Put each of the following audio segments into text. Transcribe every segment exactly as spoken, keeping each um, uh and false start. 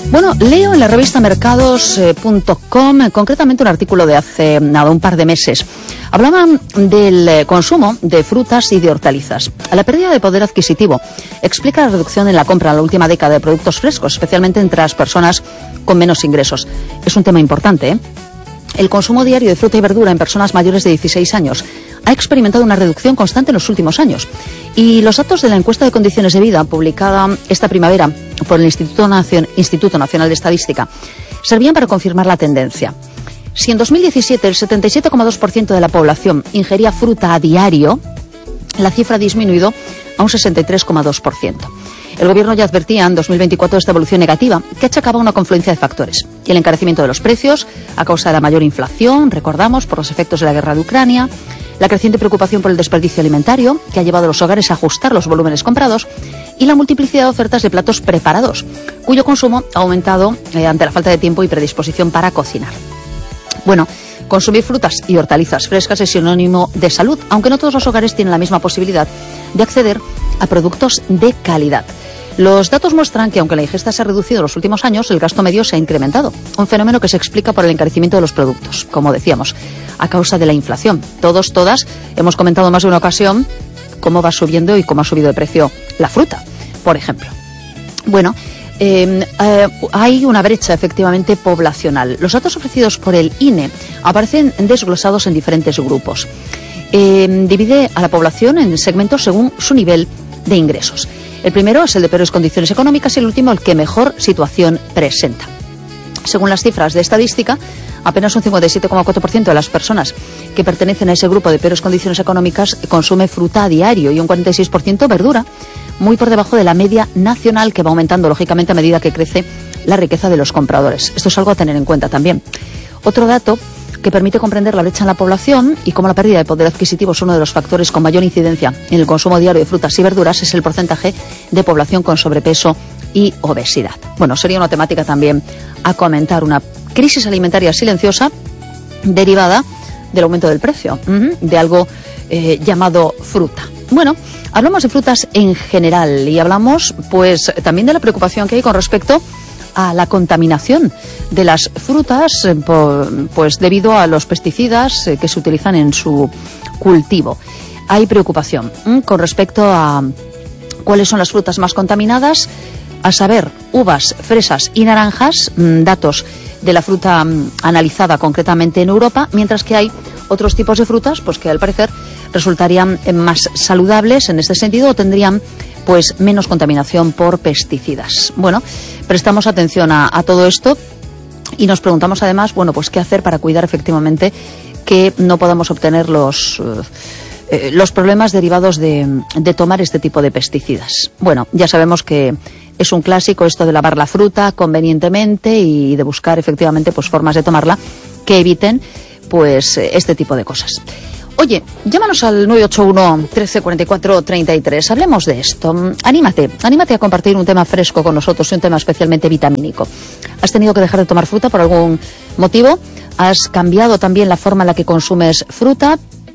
Bueno, leo en la revista mercados punto com, eh, concretamente un artículo de hace nada, un par de meses. Hablaban del eh, consumo de frutas y de hortalizas. La pérdida de poder adquisitivo explica la reducción en la compra en la última década de productos frescos, especialmente entre las personas con menos ingresos. Es un tema importante, ¿eh? El consumo diario de fruta y verdura en personas mayores de dieciséis años ha experimentado una reducción constante en los últimos años. Y los datos de la encuesta de condiciones de vida, publicada esta primavera por el Instituto, Nacion- Instituto Nacional de Estadística, servían para confirmar la tendencia. Si en dos mil diecisiete el setenta y siete coma dos por ciento de la población ingería fruta a diario, la cifra ha disminuido a un sesenta y tres coma dos por ciento. El Gobierno ya advertía en dos mil veinticuatro de esta evolución negativa, que achacaba una confluencia de factores. Y el encarecimiento de los precios, a causa de la mayor inflación, recordamos, por los efectos de la guerra de Ucrania, la creciente preocupación por el desperdicio alimentario, que ha llevado a los hogares a ajustar los volúmenes comprados, y la multiplicidad de ofertas de platos preparados, cuyo consumo ha aumentado eh, ante la falta de tiempo y predisposición para cocinar. Bueno, consumir frutas y hortalizas frescas es sinónimo de salud, aunque no todos los hogares tienen la misma posibilidad de acceder a productos de calidad. Los datos muestran que, aunque la ingesta se ha reducido en los últimos años, el gasto medio se ha incrementado, un fenómeno que se explica por el encarecimiento de los productos, como decíamos, a causa de la inflación. Todos, todas, hemos comentado más de una ocasión cómo va subiendo y cómo ha subido de precio la fruta, por ejemplo. Bueno, eh, eh, hay una brecha efectivamente poblacional. Los datos ofrecidos por el I N E aparecen desglosados en diferentes grupos. Eh, divide a la población en segmentos según su nivel de ingresos. El primero es el de peores condiciones económicas y el último el que mejor situación presenta. Según las cifras de estadística, apenas un cincuenta y siete coma cuatro por ciento de las personas que pertenecen a ese grupo de peores condiciones económicas consume fruta a diario y un cuarenta y seis por ciento verdura, muy por debajo de la media nacional, que va aumentando lógicamente a medida que crece la riqueza de los compradores. Esto es algo a tener en cuenta también. Otro dato que permite comprender la brecha en la población y cómo la pérdida de poder adquisitivo es uno de los factores con mayor incidencia en el consumo diario de frutas y verduras es el porcentaje de población con sobrepeso y obesidad. Bueno, sería una temática también a comentar, una crisis alimentaria silenciosa derivada del aumento del precio uh-huh, de algo eh, llamado fruta. Bueno, hablamos de frutas en general y hablamos pues también de la preocupación que hay con respecto a la contaminación de las frutas, pues debido a los pesticidas que se utilizan en su cultivo. Hay preocupación ¿eh? con respecto a cuáles son las frutas más contaminadas, a saber, uvas, fresas y naranjas, datos de la fruta analizada concretamente en Europa, mientras que hay otros tipos de frutas pues que al parecer resultarían más saludables en este sentido o tendrían pues menos contaminación por pesticidas. Bueno, prestamos atención a, a todo esto y nos preguntamos además, bueno, pues qué hacer para cuidar efectivamente que no podamos obtener los, eh, los problemas derivados de, de tomar este tipo de pesticidas. Bueno, ya sabemos que es un clásico esto de lavar la fruta convenientemente y de buscar efectivamente pues formas de tomarla que eviten pues este tipo de cosas. Oye, llámanos al nueve ocho uno, trece cuarenta y cuatro, treinta y tres. Hablemos de esto. Anímate, anímate a compartir un tema fresco con nosotros y un tema especialmente vitamínico. ¿Has tenido que dejar de tomar fruta por algún motivo? ¿Has cambiado también la forma en la que consumes fruta?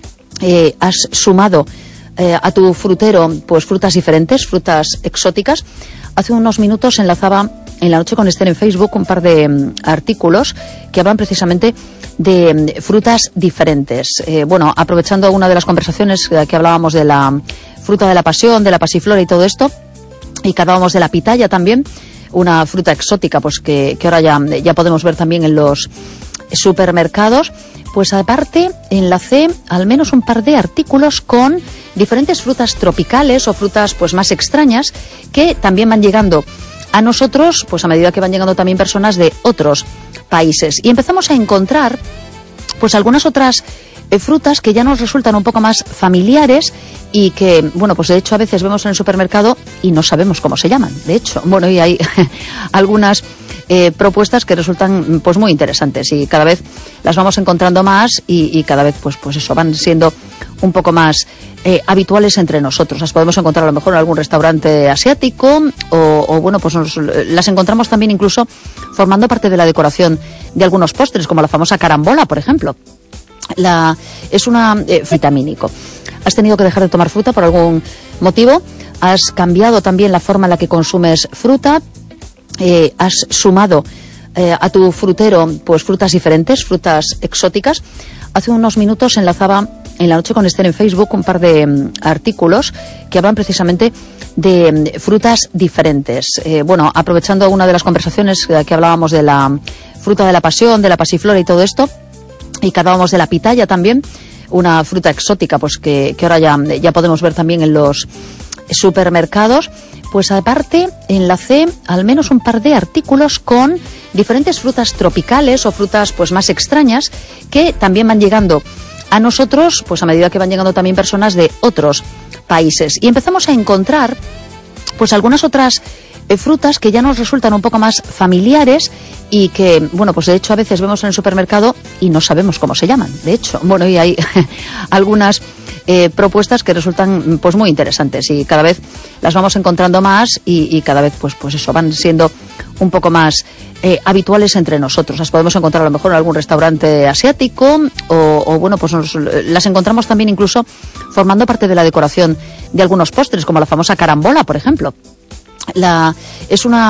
Eh, ¿Has sumado eh, a tu frutero pues frutas diferentes, frutas exóticas? Hace unos minutos enlazaba en la noche con Esther en Facebook un par de um, artículos que hablan precisamente de um, frutas diferentes. Eh, bueno, aprovechando una de las conversaciones eh, que hablábamos de la fruta de la pasión, de la pasiflora y todo esto, y que hablábamos de la pitaya también, una fruta exótica pues que, que ahora ya, ya podemos ver también en los supermercados. Pues aparte enlacé al menos un par de artículos con diferentes frutas tropicales o frutas pues más extrañas que también van llegando a nosotros pues a medida que van llegando también personas de otros países. Y empezamos a encontrar pues algunas otras eh, frutas que ya nos resultan un poco más familiares y que, bueno, pues de hecho a veces vemos en el supermercado y no sabemos cómo se llaman, de hecho. Bueno, y hay algunas eh, propuestas que resultan pues muy interesantes y cada vez las vamos encontrando más y, y cada vez pues, pues eso, van siendo un poco más eh, habituales entre nosotros. Las podemos encontrar a lo mejor en algún restaurante asiático o, o bueno, pues nos, las encontramos también incluso formando parte de la decoración de algunos postres, como la famosa carambola, por ejemplo. La, es una eh, vitamínico. ¿Has tenido que dejar de tomar fruta por algún motivo? ¿Has cambiado también la forma en la que consumes fruta? eh, has sumado eh, a tu frutero pues frutas diferentes, frutas exóticas. Hace unos minutos enlazaba en La Noche con Esther en Facebook un par de um, artículos que hablan precisamente de um, frutas diferentes. Eh, bueno, aprovechando una de las conversaciones eh, que hablábamos de la fruta de la pasión, de la pasiflora y todo esto, y que hablábamos de la pitaya también, una fruta exótica pues que, que ahora ya, ya podemos ver también en los supermercados. Pues aparte enlacé al menos un par de artículos con diferentes frutas tropicales o frutas pues más extrañas que también van llegando a nosotros pues a medida que van llegando también personas de otros países. Y empezamos a encontrar pues algunas otras eh, frutas que ya nos resultan un poco más familiares y que, bueno, pues de hecho a veces vemos en el supermercado y no sabemos cómo se llaman, de hecho. Bueno, y hay algunas eh, propuestas que resultan pues muy interesantes y cada vez las vamos encontrando más y, y cada vez pues, pues eso, van siendo un poco más eh, habituales entre nosotros. Las podemos encontrar a lo mejor en algún restaurante asiático o, o bueno, pues nos, las encontramos también incluso formando parte de la decoración de algunos postres, como la famosa carambola, por ejemplo. La, es una